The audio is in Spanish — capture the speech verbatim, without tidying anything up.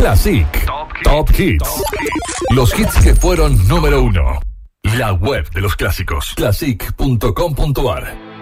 Classic. Top Hits. Los hits que fueron número uno. La web de los clásicos. classic punto com punto ar